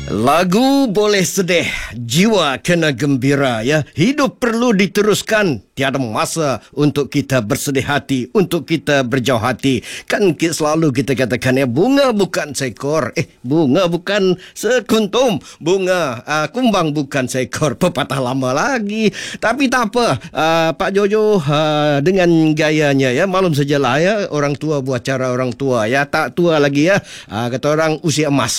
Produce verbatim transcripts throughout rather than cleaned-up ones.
Lagu boleh sedih, jiwa kena gembira ya. Hidup perlu diteruskan. Tiada masa untuk kita bersedih hati, untuk kita berjauh hati. Kan selalu kita katakan ya, bunga bukan seekor. Eh, bunga bukan sekuntum. Bunga, uh, kumbang bukan seekor. Pepatah lama lagi. Tapi tak apa, uh, Pak Jojo uh, dengan gayanya ya, malum sajalah ya, orang tua buat cara orang tua ya. Tak tua lagi ya, uh, kata orang usia emas.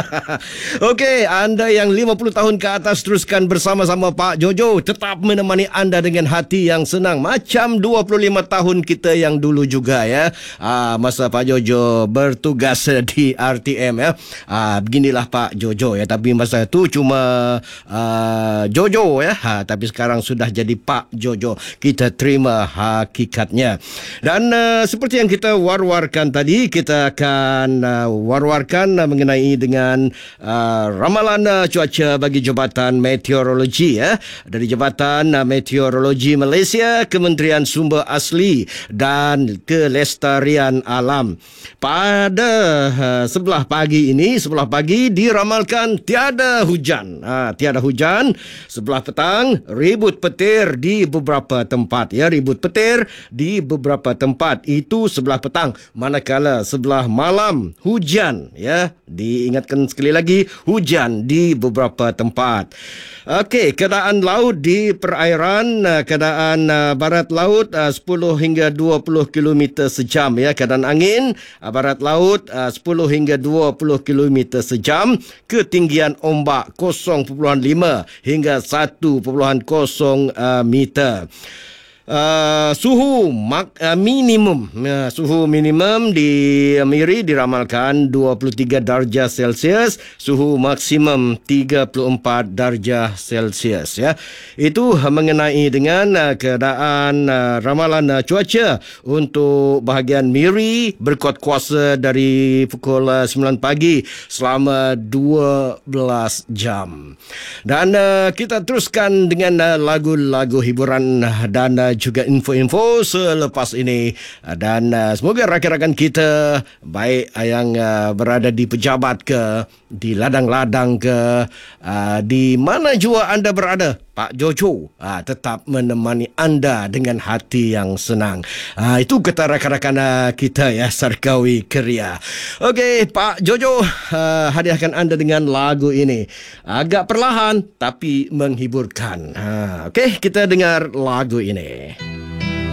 Okey, anda yang lima puluh tahun ke atas teruskan bersama-sama Pak Jojo. Tetap menemani anda dengan hati yang senang. Macam dua puluh lima tahun kita yang dulu juga ya. Aa, masa Pak Jojo bertugas di R T M ya. Aa, beginilah Pak Jojo ya. Tapi masa itu cuma aa, Jojo ya. Ha, tapi sekarang sudah jadi Pak Jojo. Kita terima hakikatnya. Dan aa, seperti yang kita war-warkan tadi, kita akan aa, war-warkan aa, mengenai dengan aa, ramalan aa, cuaca bagi Jabatan Meteorologi ya. Dari Jabatan aa, Meteorologi Malaysia, Kementerian Sumber Asli dan Kelestarian Alam. Pada uh, sebelah pagi ini, sebelah pagi diramalkan tiada hujan. Ha, tiada hujan. Sebelah petang, ribut petir di beberapa tempat. Ya, ribut petir di beberapa tempat. Itu sebelah petang. Manakala sebelah malam, hujan. Ya, diingatkan sekali lagi, hujan di beberapa tempat. Okey, keadaan laut di perairan, keadaan uh, barat laut uh, sepuluh hingga dua puluh kilometer sejam ya. Keadaan angin uh, barat laut uh, sepuluh hingga dua puluh kilometer sejam. Ketinggian ombak kosong perpuluhan lima hingga satu perpuluhan kosong uh, meter. Uh, suhu mak, uh, minimum uh, suhu minimum di Miri diramalkan dua puluh tiga darjah Celsius, suhu maksimum tiga puluh empat darjah Celsius ya. Itu mengenai dengan uh, keadaan uh, ramalan uh, cuaca untuk bahagian Miri berkuat kuasa dari pukul uh, sembilan pagi selama dua belas jam. Dan uh, kita teruskan dengan uh, lagu-lagu hiburan dan uh, juga info-info selepas ini. Dan uh, semoga rakan-rakan kita, baik yang uh, berada di pejabat ke, di ladang-ladang ke, uh, di mana jua anda berada, Pak Jojo uh, tetap menemani anda dengan hati yang senang. Uh, itu kata rakan-rakan uh, kita ya, Sarkawi Keria. Okey, Pak Jojo uh, hadiahkan anda dengan lagu ini. Agak perlahan tapi menghiburkan. Uh, Okey, kita dengar lagu ini.